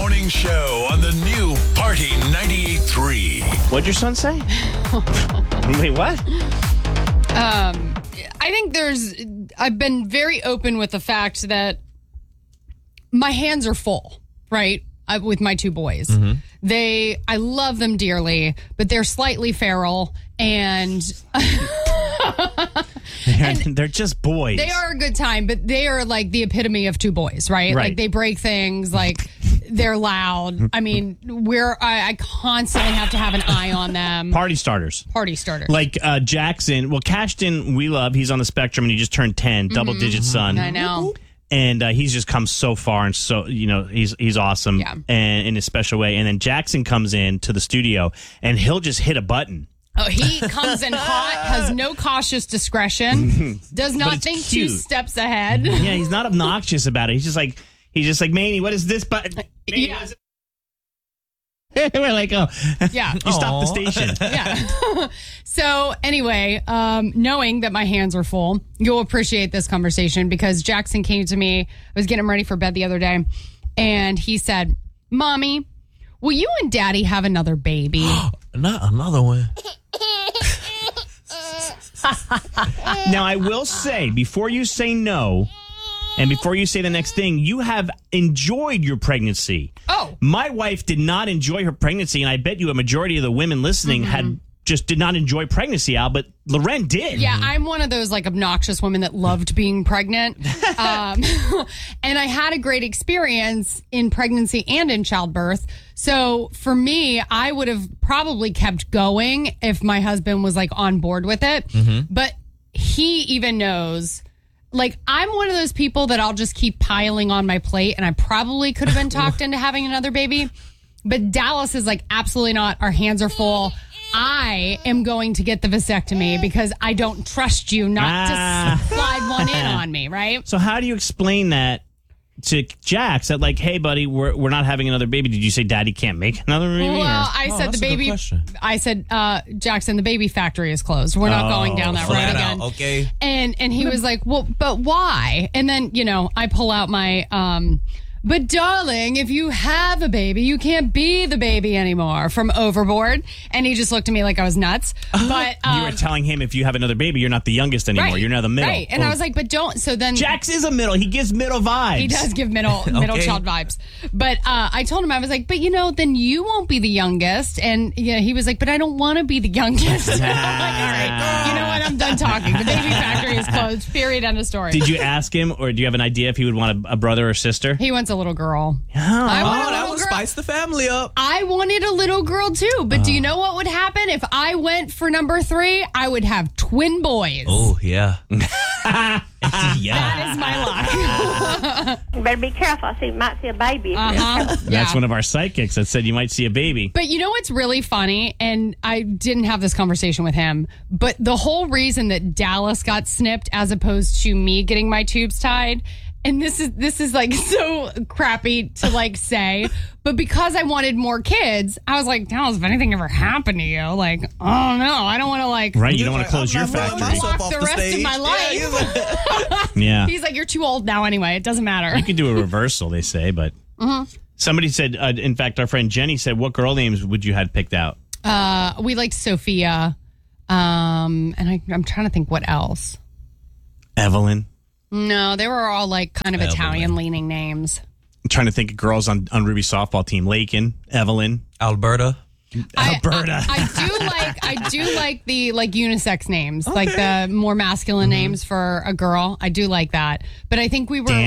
morning show on the new Party 98.3. What'd your son say? Wait, what? I think I've been very open with the fact that my hands are full, right? With my two boys. Mm-hmm. I love them dearly, but they're slightly feral and they're just boys. They are a good time, but they are like the epitome of two boys, right? Like they break things, like they're loud. I mean, I constantly have to have an eye on them. Party starters. Like Jackson. Well, Cashton, we love. He's on the spectrum and he just turned 10, double-digit son. I know. And he's just come so far, and so he's awesome, and in a special way. And then Jackson comes in to the studio, and he'll just hit a button. Oh, he comes in hot, has no cautious discretion, does not think cute. 2 steps ahead. Yeah, he's not obnoxious about it. He's just like, Manny, what is this button? Manny, Yeah. We're like, oh, yeah, you stopped the station. Yeah. So anyway, knowing that my hands are full, you'll appreciate this conversation because Jackson came to me. I was getting him ready for bed the other day, and he said, "Mommy, will you and Daddy have another baby?" Not another one. Now, I will say, before you say no, and before you say the next thing, you have enjoyed your pregnancy. Oh. My wife did not enjoy her pregnancy, and I bet you a majority of the women listening did not enjoy pregnancy, Al, but Loren did. Yeah, I'm one of those like obnoxious women that loved being pregnant. And I had a great experience in pregnancy and in childbirth. So for me, I would have probably kept going if my husband was like on board with it. Mm-hmm. But he even knows... Like, I'm one of those people that I'll just keep piling on my plate, and I probably could have been talked into having another baby. But Dallas is like, absolutely not. Our hands are full. I am going to get the vasectomy because I don't trust you not to slide one in on me, right? So how do you explain that to Jax that like, hey, buddy, we're not having another baby? Did you say Daddy can't make another baby? Well, I said the baby. I said, Jackson, the baby factory is closed. We're not going down that road again. Okay. And he was like, well, but why? And then I pull out my but darling, if you have a baby, you can't be the baby anymore from Overboard. And he just looked at me like I was nuts. But you were telling him if you have another baby, you're not the youngest anymore. Right, you're now the middle. Right. And I was like, but don't. So then Jax is a middle. He gives middle vibes. He does give middle child vibes. But I told him, I was like, but then you won't be the youngest. And he was like, but I don't want to be the youngest. I'm like, all right, you know what? I'm done talking. The baby factory is closed. Period. End of story. Did you ask him, or do you have an idea if he would want a brother or sister? He wants a little girl. That would spice the family up. I wanted a little girl too, but do you know what would happen if I went for number 3? I would have twin boys. Oh, yeah. That is my luck. You better be careful. You might see a baby. That's one of our psychics that said you might see a baby. But you know what's really funny? And I didn't have this conversation with him, but the whole reason that Dallas got snipped as opposed to me getting my tubes tied, and this is like so crappy to like say, but because I wanted more kids, I was like, Dallas, if anything ever happened to you, like, oh no, I don't want to like... Right, you don't want to close your factory. Walk the rest of my life. Yeah. He's like, you're too old now anyway. It doesn't matter. You can do a reversal, they say, but... Somebody said, in fact, our friend Jenny said, what girl names would you have picked out? We liked Sophia, and I'm trying to think what else. Evelyn. No, they were all like kind of Italian-leaning names. I'm trying to think of girls on Ruby's softball team. Lakin, Evelyn. Alberta. Alberta. I do like the like unisex names, like the more masculine names for a girl. I do like that. But I think we were